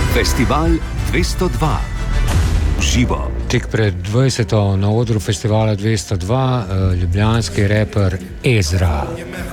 Festival 202. Živo. Tik pred 20. na odru festivala 202 ljubljanski reper Ezra.